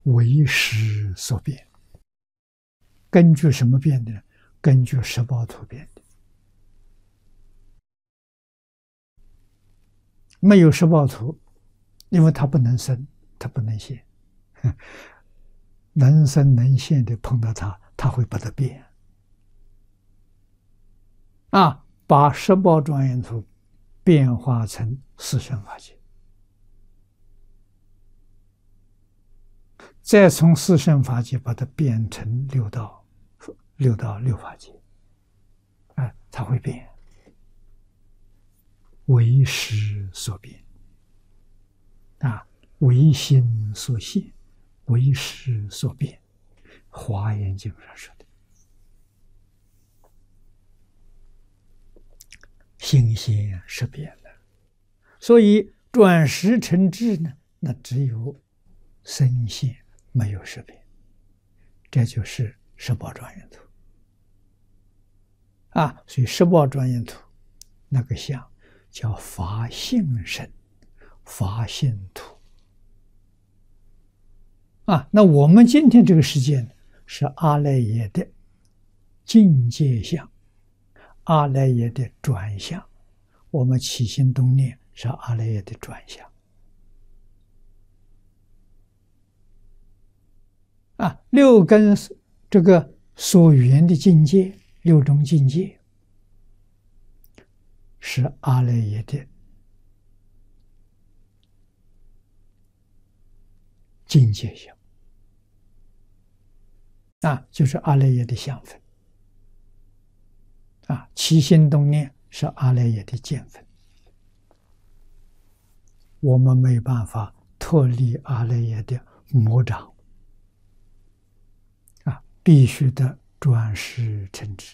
为识所变。根据什么变的呢？根据十报图变的。没有十报图，因为它不能生，它不能现。能生能现的碰到它，它会把它变。把十报庄严图变化成四圣法界，再从四圣法界把它变成六道法界，它会变。为识所变，为心所现，为识所变。华严经上说的，心现识变了。所以转识成智呢，那只有身现，没有识变。这就是十报庄严图。所以十报庄严图那个相叫法性身，法性图。那我们今天这个世界呢，是阿赖耶的境界相，阿赖耶的转相。我们起心动念是阿赖耶的转相。六根这个所缘的境界，六种境界是阿赖耶的境界相，就是阿赖耶的相分。起心动念是阿赖耶的见分。我们没办法脱离阿赖耶的魔掌，必须得转识成智。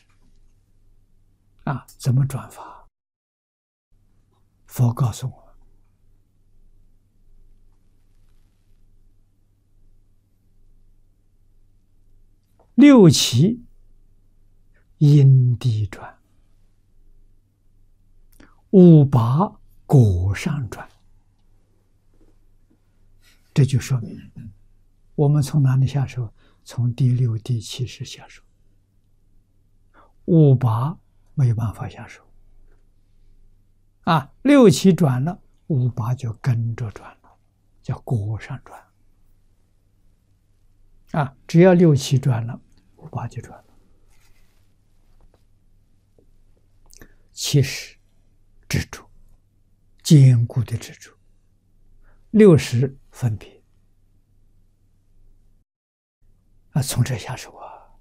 怎么转法？佛告诉我，六七因地转，五八果上转。这就说明我们从哪里下手？从第六、第七识下手。五八没有办法下手。六七转了，五八就跟着转了，叫果上转。只要六七转了，五八就转了。七识执着，坚固的执着；六识分别。从这下手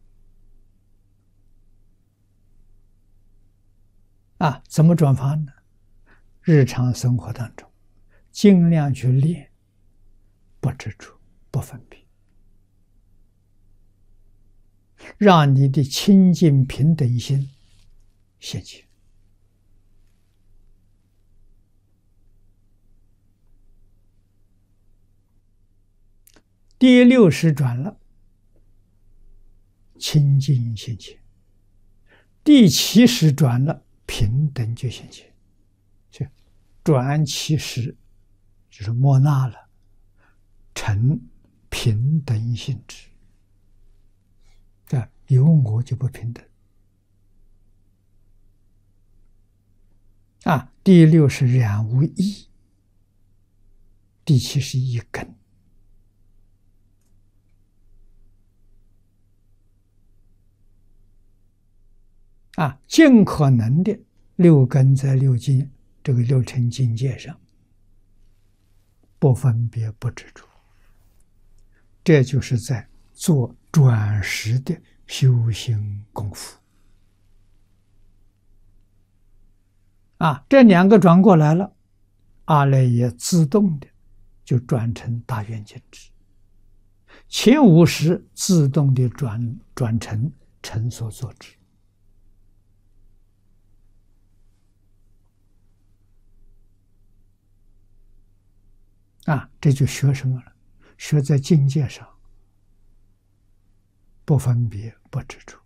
怎么转法呢？日常生活当中，尽量去练，不执着，不分别，让你的清净平等心现前。第六识转了，清净现前；第七识转了，平等就现前。转七识就是莫那了，成平等性质。有我就不平等。第六是染无义，第七是一根。尽可能的六根在六境这个六尘境界上不分别不执着，这就是在做转识的修行功夫。这两个转过来了，阿赖耶自动的就成大圆镜智，前五识自动的转成成所作智。这就学什么了？学在境界上不分别不执着。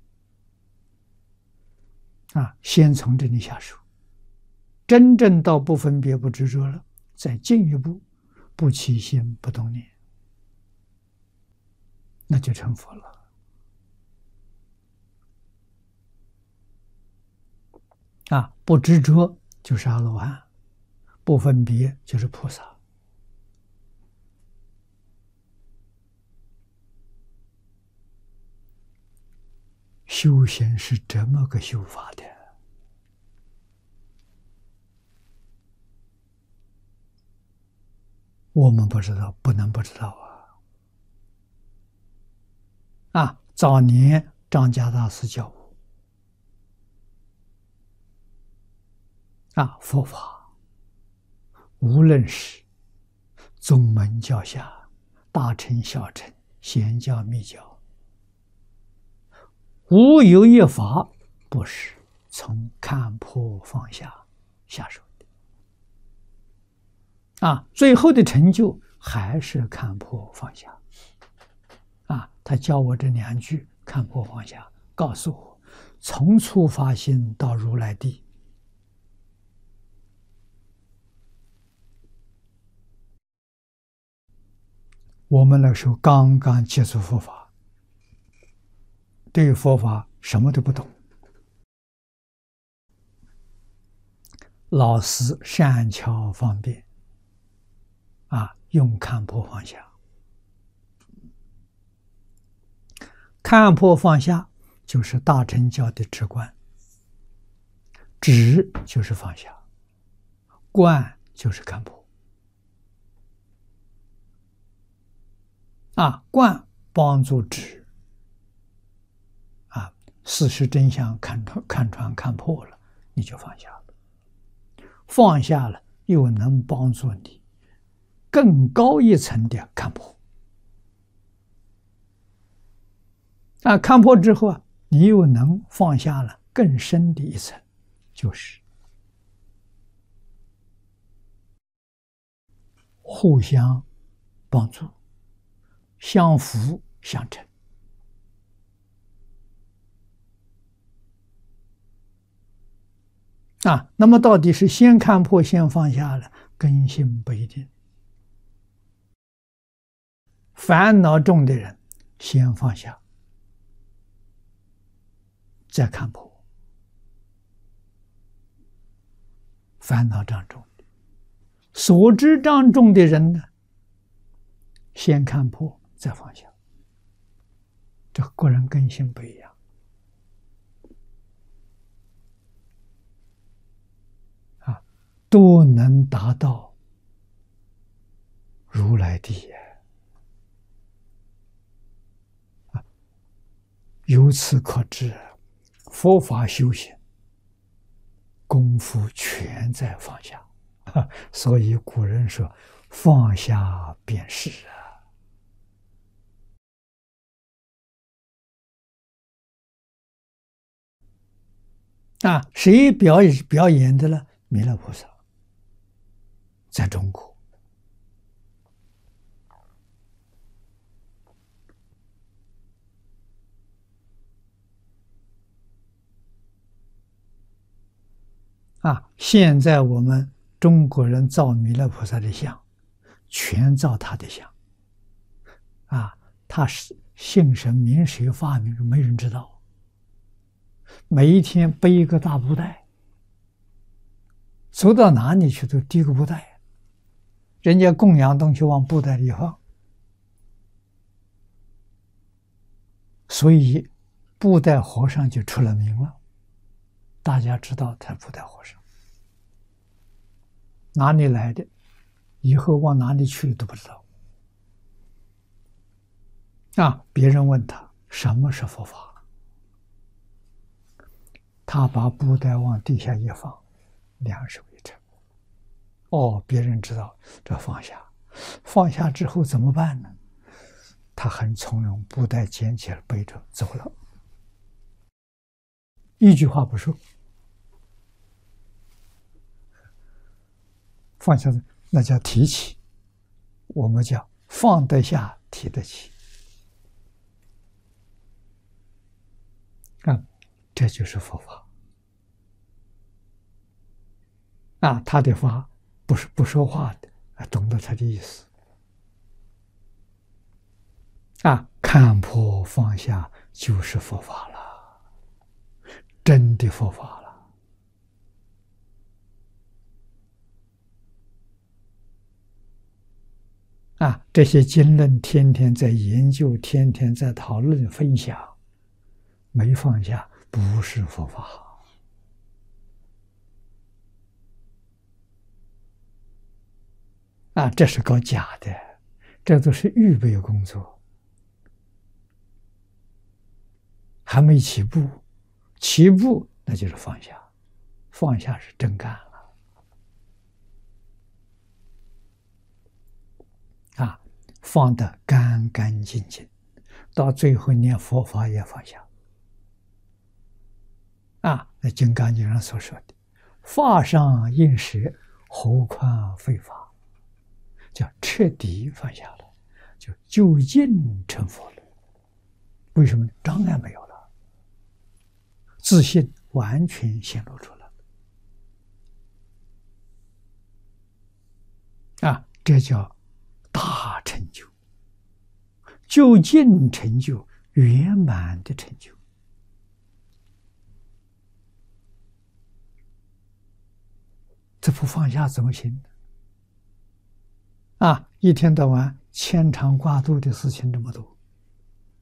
先从这里下手，真正到不分别不执着了，再进一步不起心不动念。 那就成佛了。不执着就是阿罗汉，不分别就是菩萨。修行是这么个修法的，我们不知道，不能不知道早年张家大师教我佛法无论是宗门教下、大乘小乘、显教密教，无有一法不是从看破放下下手的。最后的成就还是看破放下。他教我这2句看破放下，告诉我从初发心到如来地，我们那时候刚刚接触佛法，对佛法什么都不懂，老师善巧方便用看破放下。看破放下就是大乘教的直观，止就是放下，观就是看破。观帮助止，事实真相看穿看破了，你就放下了。放下了，又能帮助你更高一层的看破。看破之后你又能放下了更深的一层，就是互相帮助，相辅相成。那么到底是先看破先放下了，根性不一定。烦恼重的人先放下，再看破。烦恼障重的，所知障重的人呢，先看破再放下。这个人根性不一样。都能达到如来地由此可知，佛法修行功夫全在放下。所以古人说放下便是谁表演的呢？弥勒菩萨在中国。现在我们中国人造弥勒菩萨的像，全造他的像。他是姓神名谁发明，没人知道。每一天背一个大布袋，走到哪里去都提个布袋，人家供养东西往布袋里放，所以布袋和尚就出了名了，大家知道他布袋和尚哪里来的，以后往哪里去都不知道。别人问他什么是佛法，他把布袋往地下一放，两手一撑，别人知道这放下。放下之后怎么办呢？他很从容，布袋捡起来背着走了，一句话不说。放下那叫提起，我们叫放得下提得起。这就是佛法。他的法不是不说话的，懂得他的意思。看看破放下就是佛法了，真的佛法了。这些经论天天在研究，天天在讨论分享，没放下不是佛法。这是搞假的，这都是预备工作，还没起步，起步那就是放下，放下是真干了。放得干干净净，到最后连佛法也放下。那《金刚经》上所说的“法上应舍，何况非法”，叫彻底放下了，就近成佛了。为什么呢？障碍没有了，自信完全显露出来。这叫大成就，就近成就，圆满的成就。这不放下怎么行呢？一天到晚牵肠挂肚的事情这么多，